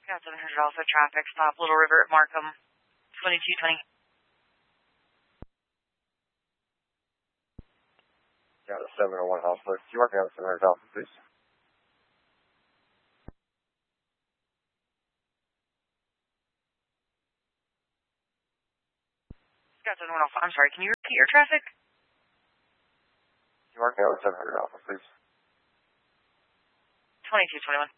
Got 700 Alpha traffic stop, Little River at Markham, 2220. Got a 701 Alpha. Do you work out 700 Alpha, please? Got 701 Alpha. I'm sorry, can you repeat your traffic? Do you work out 700 Alpha, please? 2221.